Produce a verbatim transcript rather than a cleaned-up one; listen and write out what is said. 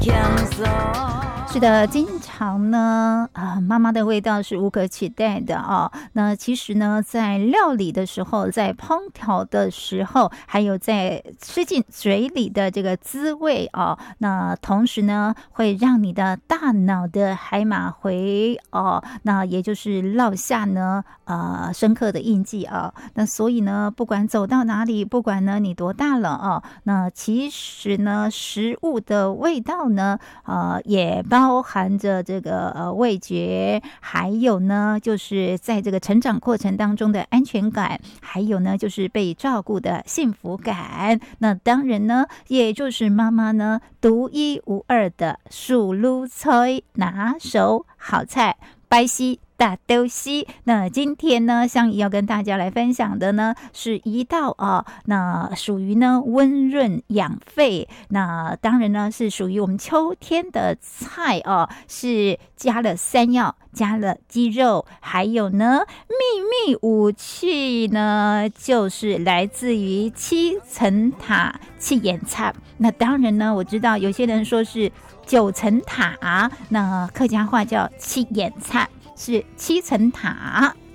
是的，经常呢，啊、呃，妈妈的味道是无可取代的哦。那其实呢，在料理的时候，在烹调的时候，还有在吃进嘴里的这个滋味哦，那同时呢，会让你的大脑的海马回哦，那也就是烙下呢，呃，深刻的印记啊、哦。那所以呢，不管走到哪里，不管呢你多大了哦，那其实呢，食物的味道呢，呃，也包含着这个呃味觉，还有呢，就是在这个成长过程当中的安全感，还有呢，就是被照顾的幸福感。那当然呢，也就是妈妈呢独一无二的素卤菜拿手好菜，白西大豆西。那今天呢，香姨要跟大家来分享的呢，是一道啊，那属于呢温润养肺，那当然呢是属于我们秋天的菜哦、啊，是加了山药，加了鸡肉，还有呢秘密武器呢，就是来自于七层塔七眼菜。那当然呢，我知道有些人说是九层塔，那客家话叫七眼菜。是七层塔，